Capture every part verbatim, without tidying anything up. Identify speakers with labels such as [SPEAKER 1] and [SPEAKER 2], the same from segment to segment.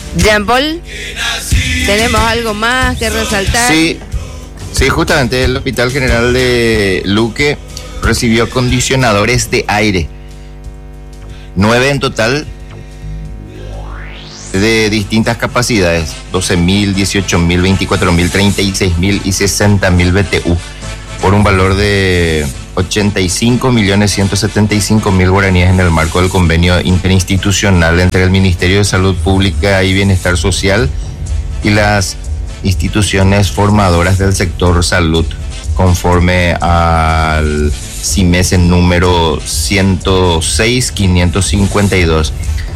[SPEAKER 1] Jean Paul, ¿tenemos algo más que resaltar?
[SPEAKER 2] Sí, sí, justamente el Hospital General de Luque recibió acondicionadores de aire, nueve en total, de distintas capacidades, doce mil, dieciocho mil, veinticuatro mil, treinta y seis mil y sesenta mil B T U, por un valor de ochenta y cinco millones ciento setenta y cinco mil guaraníes en el marco del convenio interinstitucional entre el Ministerio de Salud Pública y Bienestar Social y las instituciones formadoras del sector salud, conforme al C I M E S en número ciento seis quinientos cincuenta y dos.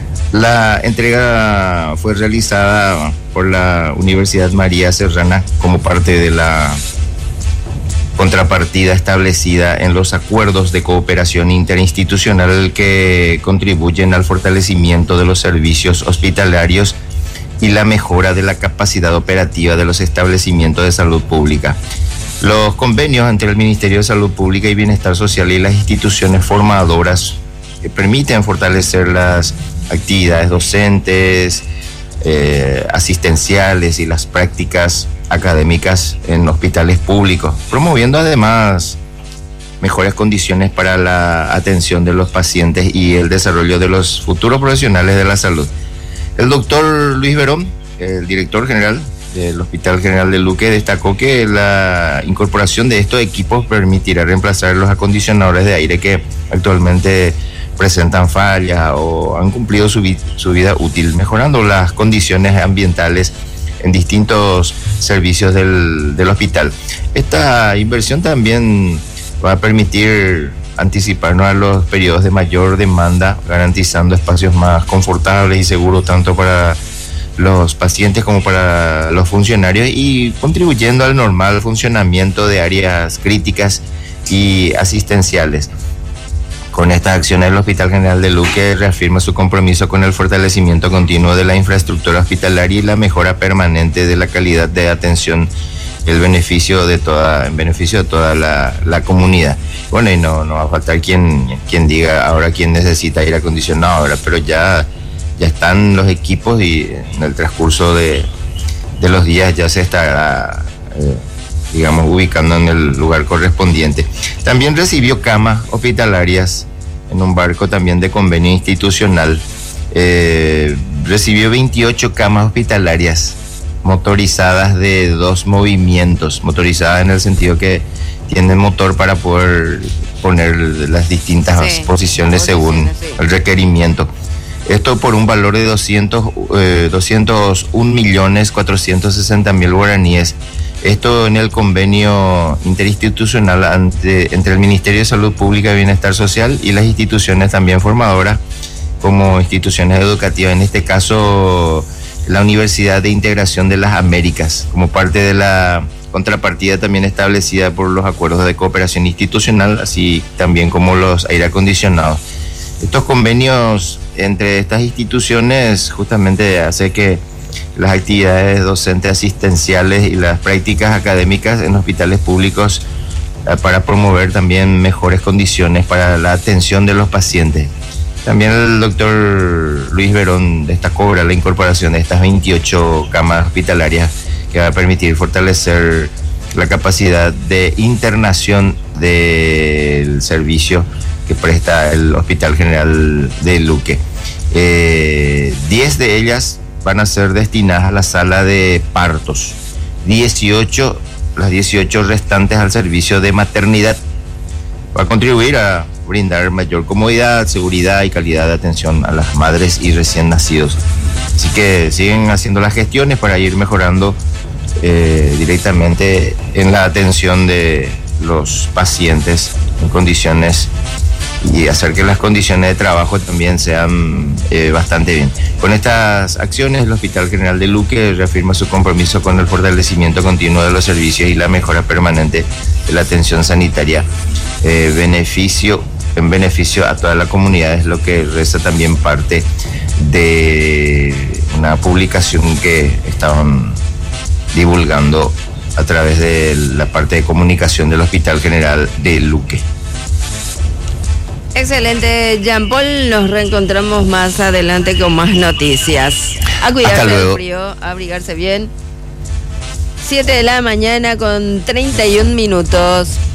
[SPEAKER 2] La entrega fue realizada por la Universidad María Serrana como parte de la contrapartida establecida en los acuerdos de cooperación interinstitucional que contribuyen al fortalecimiento de los servicios hospitalarios y la mejora de la capacidad operativa de los establecimientos de salud pública. Los convenios entre el Ministerio de Salud Pública y Bienestar Social y las instituciones formadoras que permiten fortalecer las actividades docentes, eh, asistenciales y las prácticas académicas en hospitales públicos, promoviendo además mejores condiciones para la atención de los pacientes y el desarrollo de los futuros profesionales de la salud. El doctor Luis Verón, el director general del Hospital General de Luque, destacó que la incorporación de estos equipos permitirá reemplazar los acondicionadores de aire que actualmente presentan fallas o han cumplido su, vi- su vida útil, mejorando las condiciones ambientales en distintos servicios del, del hospital. Esta inversión también va a permitir anticiparnos a los periodos de mayor demanda, garantizando espacios más confortables y seguros tanto para los pacientes como para los funcionarios y contribuyendo al normal funcionamiento de áreas críticas y asistenciales. Con estas acciones, el Hospital General de Luque reafirma su compromiso con el fortalecimiento continuo de la infraestructura hospitalaria y la mejora permanente de la calidad de atención, el beneficio de toda, en beneficio de toda la, la comunidad. Bueno, y no, no va a faltar quien, quien diga ahora quién necesita aire acondicionado ahora, pero ya, ya están los equipos y en el transcurso de, de los días ya se estará, eh, digamos, ubicando en el lugar correspondiente. También recibió camas hospitalarias en un barco también de convenio institucional. Eh, recibió veintiocho camas hospitalarias motorizadas de dos movimientos, motorizadas en el sentido que tienen motor para poder poner las distintas sí, posiciones según sí. el requerimiento. Esto por un valor de doscientos, eh, doscientos un millones cuatrocientos sesenta mil guaraníes. Esto en el convenio interinstitucional ante, entre el Ministerio de Salud Pública y Bienestar Social y las instituciones también formadoras, como instituciones educativas, en este caso la Universidad de Integración de las Américas, como parte de la contrapartida también establecida por los acuerdos de cooperación institucional, así también como los aire acondicionados. Estos convenios entre estas instituciones justamente hace que las actividades docentes asistenciales y las prácticas académicas en hospitales públicos eh, para promover también mejores condiciones para la atención de los pacientes. También el doctor Luis Verón destacó la incorporación de estas veintiocho camas hospitalarias que va a permitir fortalecer la capacidad de internación del servicio que presta el Hospital General de Luque. Eh, diez de ellas van a ser destinadas a la sala de partos, dieciocho, las dieciocho restantes al servicio de maternidad. Va a contribuir a brindar mayor comodidad, seguridad y calidad de atención a las madres y recién nacidos. Así que siguen haciendo las gestiones para ir mejorando eh, directamente en la atención de los pacientes en condiciones y hacer que las condiciones de trabajo también sean eh, bastante bien. Con estas acciones, el Hospital General de Luque reafirma su compromiso con el fortalecimiento continuo de los servicios y la mejora permanente de la atención sanitaria, eh, beneficio, en beneficio a toda la comunidad, es lo que resta también parte de una publicación que estaban divulgando a través de la parte de comunicación del Hospital General de Luque.
[SPEAKER 1] Excelente, Jean Paul. Nos reencontramos más adelante con más noticias. A cuidarse del frío, a abrigarse bien. siete de la mañana con treinta y un minutos.